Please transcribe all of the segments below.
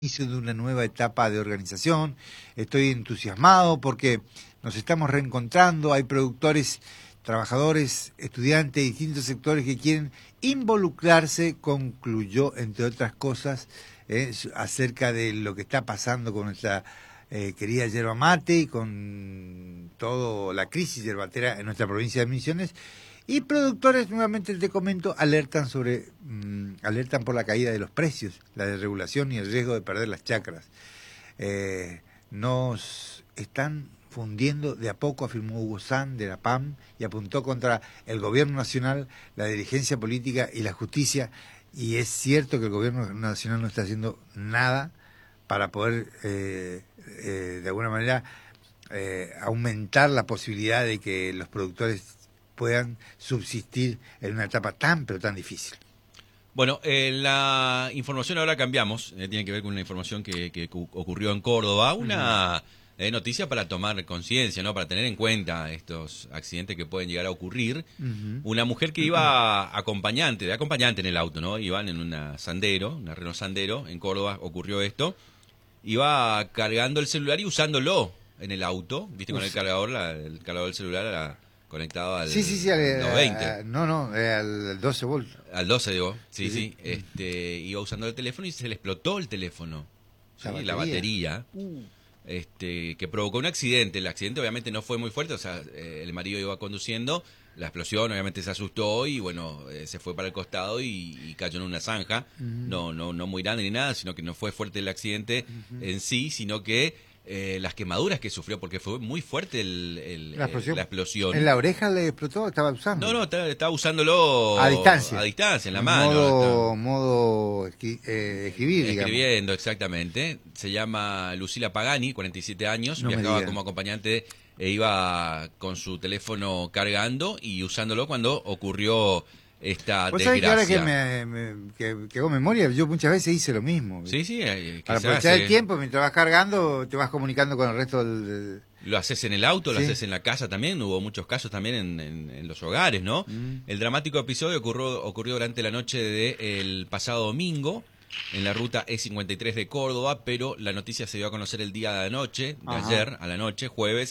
inicio de una nueva etapa de organización. Estoy entusiasmado porque nos estamos reencontrando. Hay productores, trabajadores, estudiantes, distintos sectores que quieren involucrarse. Concluyó, entre otras cosas, acerca de lo que está pasando con nuestra querida yerba mate y con toda la crisis yerbatera en nuestra provincia de Misiones. Y productores, nuevamente te comento, alertan por la caída de los precios, la desregulación y el riesgo de perder las chacras. Nos están fundiendo de a poco, afirmó Hugo San de la PAM, y apuntó contra el gobierno nacional, la dirigencia política y la justicia. Y es cierto que el gobierno nacional no está haciendo nada para poder, de alguna manera, aumentar la posibilidad de que los productores puedan subsistir en una etapa tan, pero tan difícil. Bueno, la información ahora cambiamos, tiene que ver con una información que ocurrió en Córdoba, una noticia para tomar conciencia, ¿no? Para tener en cuenta estos accidentes que pueden llegar a ocurrir. Una mujer que iba de acompañante en el auto, ¿no? Iban en una Renault Sandero, en Córdoba ocurrió esto. Iba cargando el celular y usándolo en el auto, ¿viste? Con el cargador del celular conectado al 220. Al 12 volt. Al 12, digo. Sí. Iba usando el teléfono y se le explotó el teléfono. La batería. Que provocó un accidente. El accidente obviamente no fue muy fuerte, o sea, el marido iba conduciendo, la explosión obviamente se asustó y bueno, se fue para el costado y cayó en una zanja. No muy grande ni nada, sino que no fue fuerte el accidente en sí, sino que las quemaduras que sufrió, porque fue muy fuerte la explosión. ¿En la oreja le explotó? ¿Estaba usando? No, estaba usándolo a distancia, en la mano. Modo escribir, escribiendo, exactamente. Se llama Lucila Pagani, 47 años, viajaba como acompañante e iba con su teléfono cargando y usándolo cuando ocurrió esta desgracia. ¿Sabés que ahora que hago memoria? Yo muchas veces hice lo mismo. Sí. Para aprovechar el tiempo, mientras vas cargando, te vas comunicando con el resto del... Lo haces en el auto, lo haces en la casa también. Hubo muchos casos también en los hogares, ¿no? El dramático episodio ocurrió durante la noche del pasado domingo en la ruta E53 de Córdoba, pero la noticia se dio a conocer el día de anoche, ayer a la noche,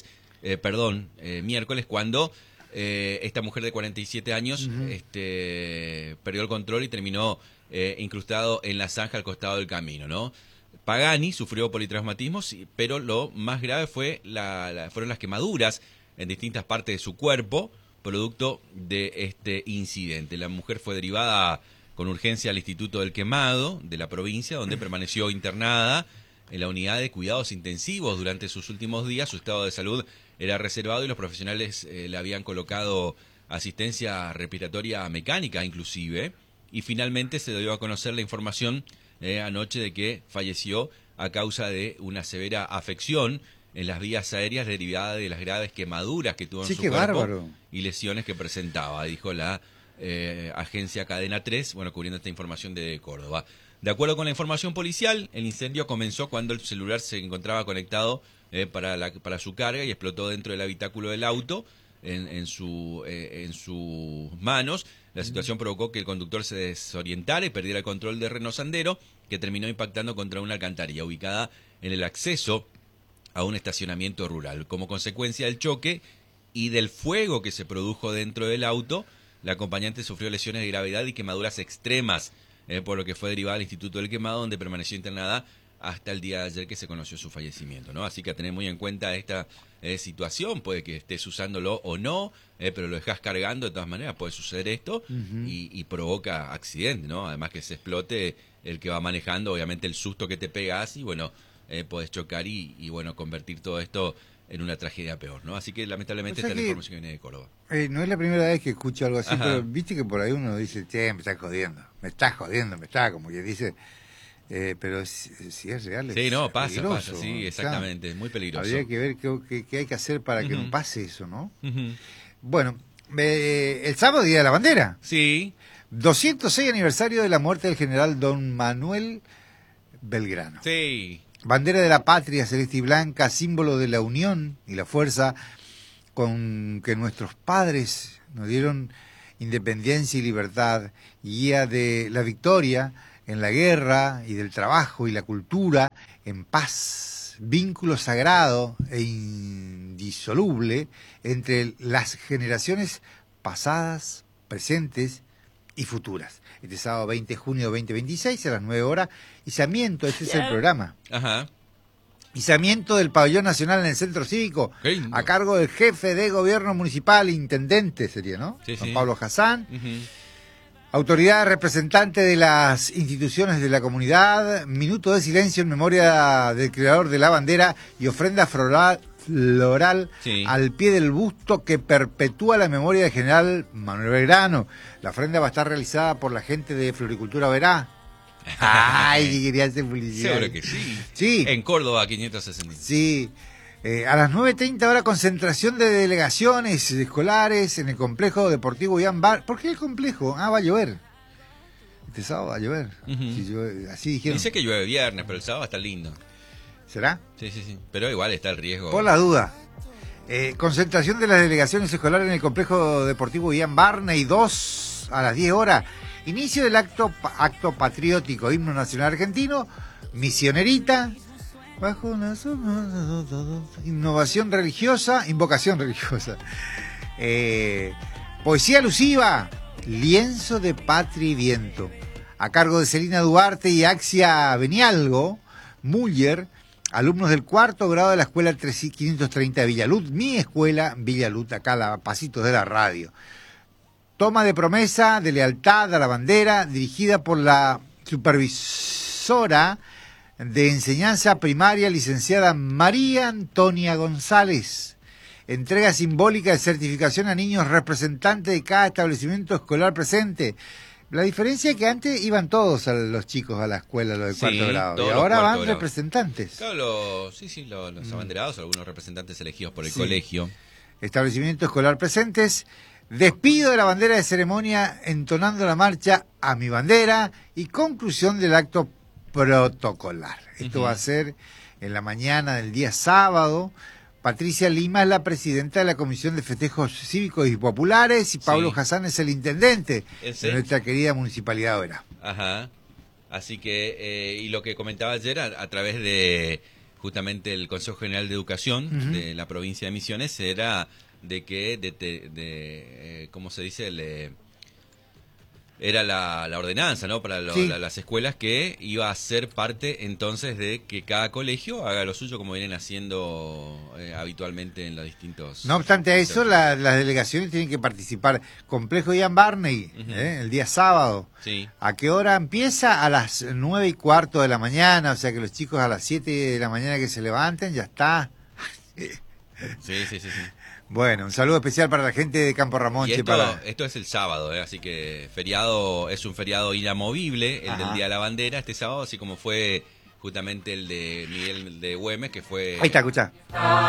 miércoles, cuando esta mujer de 47 años perdió el control y terminó incrustado en la zanja al costado del camino, ¿no? Pagani sufrió politraumatismos, pero lo más grave fueron las quemaduras en distintas partes de su cuerpo, producto de este incidente. La mujer fue derivada con urgencia al Instituto del Quemado de la provincia, donde permaneció internada en la unidad de cuidados intensivos durante sus últimos días. Su estado de salud era reservado y los profesionales le habían colocado asistencia respiratoria mecánica inclusive, y finalmente se dio a conocer la información anoche de que falleció a causa de una severa afección en las vías aéreas derivada de las graves quemaduras que tuvo en su cuerpo. Bárbaro. Y lesiones que presentaba, dijo la agencia Cadena 3, cubriendo esta información de Córdoba. De acuerdo con la información policial, el incendio comenzó cuando el celular se encontraba conectado para su carga y explotó dentro del habitáculo del auto en sus manos. La situación provocó que el conductor se desorientara y perdiera el control de Renault Sandero, que terminó impactando contra una alcantarilla ubicada en el acceso a un estacionamiento rural. Como consecuencia del choque y del fuego que se produjo dentro del auto, la acompañante sufrió lesiones de gravedad y quemaduras extremas, por lo que fue derivada al Instituto del Quemado, donde permaneció internada hasta el día de ayer que se conoció su fallecimiento, ¿no? Así que a tener muy en cuenta esta situación. Puede que estés usándolo o no, pero lo dejas cargando, de todas maneras puede suceder esto y provoca accidente, ¿no? Además que se explote el que va manejando, obviamente el susto que te pegas y podés chocar y convertir todo esto en una tragedia peor, ¿no? Así que lamentablemente esta es la información que viene de Córdoba. No es la primera vez que escucho algo así, pero viste que por ahí uno dice, me estás jodiendo, como que dice... pero si es real, sí, no, pasa, sí, exactamente, es muy peligroso. Habría que ver qué hay que hacer para que no pase eso, ¿no? Bueno, el sábado, Día de la Bandera. Sí. 206 aniversario de la muerte del general Don Manuel Belgrano. Sí. Bandera de la patria, celeste y blanca, símbolo de la unión y la fuerza con que nuestros padres nos dieron independencia y libertad, guía de la victoria en la guerra y del trabajo y la cultura en paz, vínculo sagrado e indisoluble entre las generaciones pasadas, presentes y futuras. Este sábado 20 de junio de 2026 a las 9 horas, izamiento, este es el programa. Ajá. Izamiento del pabellón nacional en el centro cívico, a cargo del jefe de gobierno municipal, intendente sería, ¿no? Sí, Juan sí. Pablo Hassan. Ujú. Autoridad representante de las instituciones de la comunidad, minuto de silencio en memoria del creador de la bandera y ofrenda floral Sí. al pie del busto que perpetúa la memoria del general Manuel Belgrano. La ofrenda va a estar realizada por la gente de Floricultura Verá. Ay, que quería hacer publicidad. Seguro que sí. Sí. En Córdoba, 560. Sí. A las 9:30 horas concentración de delegaciones escolares en el complejo deportivo Ian Bar. ¿Por qué el complejo? Va a llover. Este sábado va a llover. Ujú. Si llueve, así dijeron. Dice que llueve viernes, pero el sábado está lindo. ¿Será? Sí, sí, sí. Pero igual está el riesgo. Por la duda. Concentración de las delegaciones escolares en el complejo deportivo Ian Barney 2 a las 10 horas. Inicio del acto patriótico, himno nacional argentino, misionerita, bajo una invocación religiosa, poesía alusiva, lienzo de patria y viento, a cargo de Celina Duarte y Axia Benialgo, Muller, alumnos del cuarto grado de la escuela 530 de Villalud, mi escuela Villalud, acá a pasitos de la radio. Toma de promesa de lealtad a la bandera, dirigida por la supervisora de enseñanza primaria, licenciada María Antonia González. Entrega simbólica de certificación a niños representantes de cada establecimiento escolar presente. La diferencia es que antes iban todos los chicos a la escuela, los de cuarto grado, y ahora van representantes. Claro, los abanderados, algunos representantes elegidos por el colegio. Establecimiento escolar presentes. Despido de la bandera de ceremonia entonando la marcha a mi bandera y conclusión del acto protocolar. Esto va a ser en la mañana del día sábado. Patricia Lima es la presidenta de la Comisión de Festejos Cívicos y Populares y Pablo Hassan es el intendente de nuestra querida Municipalidad de Oberá. Ajá. Así que, y lo que comentaba ayer a través de justamente el Consejo General de Educación de la provincia de Misiones era de que, ¿cómo se dice? Era la ordenanza, ¿no? Para las escuelas que iba a ser parte entonces de que cada colegio haga lo suyo como vienen haciendo habitualmente en los distintos... No obstante a eso, las delegaciones tienen que participar. Complejo Ian Barney, el día sábado. Sí. ¿A qué hora empieza? A las 9:15 de la mañana, o sea que los chicos a las 7 de la mañana que se levanten, ya está. Sí. Bueno, un saludo especial para la gente de Campo Ramón. Y esto es el sábado, así que es un feriado inamovible, el del Día de la Bandera, este sábado, así como fue justamente el de Miguel de Güemes, que fue... Ahí está, escuchá.